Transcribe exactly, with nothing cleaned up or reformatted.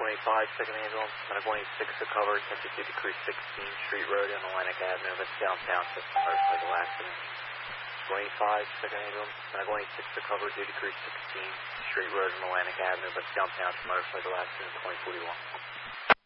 twenty-five, second ambulance, medical need six to cover, ten fifty to Crew sixteen, Street Road in Atlantic Avenue, that's downtown, so it's a motorcycle accident. twenty-five, second ambulance, medical need six to cover, due to Crew sixteen, Street Road in Atlantic Avenue, that's downtown, it's a motorcycle accident, twenty forty-one.